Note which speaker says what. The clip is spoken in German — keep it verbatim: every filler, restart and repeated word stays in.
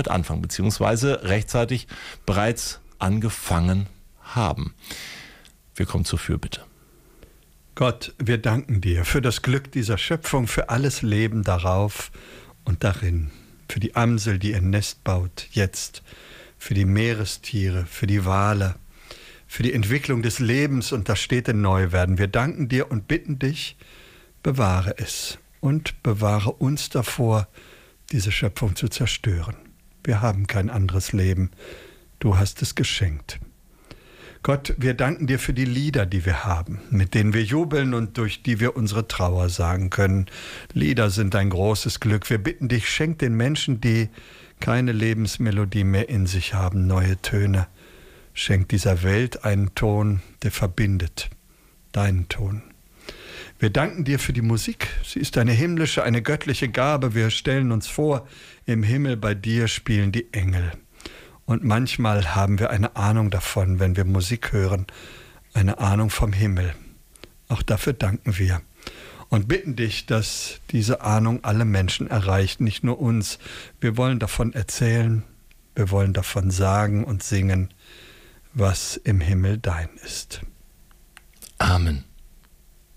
Speaker 1: damit anfangen, beziehungsweise rechtzeitig bereits angefangen haben. Wir kommen zur Fürbitte.
Speaker 2: Gott, wir danken dir für das Glück dieser Schöpfung, für alles Leben darauf und darin, für die Amsel, die ihr Nest baut, jetzt, für die Meerestiere, für die Wale, für die Entwicklung des Lebens und das stete Neuwerden. Wir danken dir und bitten dich, bewahre es und bewahre uns davor, diese Schöpfung zu zerstören. Wir haben kein anderes Leben, du hast es geschenkt. Gott, wir danken dir für die Lieder, die wir haben, mit denen wir jubeln und durch die wir unsere Trauer sagen können. Lieder sind ein großes Glück. Wir bitten dich, schenk den Menschen, die keine Lebensmelodie mehr in sich haben, neue Töne. Schenk dieser Welt einen Ton, der verbindet, deinen Ton. Wir danken dir für die Musik. Sie ist eine himmlische, eine göttliche Gabe. Wir stellen uns vor, im Himmel bei dir spielen die Engel. Und manchmal haben wir eine Ahnung davon, wenn wir Musik hören, eine Ahnung vom Himmel. Auch dafür danken wir und bitten dich, dass diese Ahnung alle Menschen erreicht, nicht nur uns. Wir wollen davon erzählen, wir wollen davon sagen und singen, was im Himmel dein ist.
Speaker 1: Amen.